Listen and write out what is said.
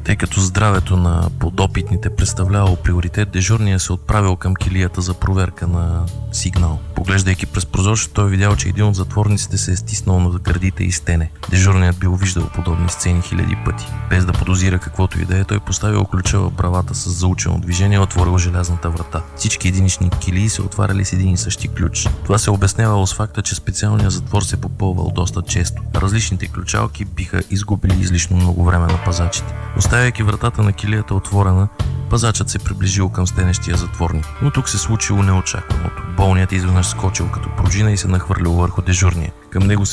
Тъй като здравето на подопитните представлявало приоритет, дежурният се отправил към килията за проверка на сигнал. Поглеждайки през прозорчето, той видял, че един от затворниците се е стиснал на гърдите и стене. Дежурният бил виждал подобни сцени хиляди пъти. Без да подозира каквото и да е, той поставил ключа в бравата с заучено движение и отворил желязната врата. Всички единични килии се отваряли с един и същи ключ. Това се обяснявало с факта, че специалният затвор се попълвал доста често. Различните ключалки биха изгубили излишно много време на пазачите. Оставяйки вратата на килията отворена, пазачът се приближил към стенещия затворник. Но тук се случило неочакваното. Болният изведнъж скочил като пружина и се нахвърлил върху дежурния. Към него се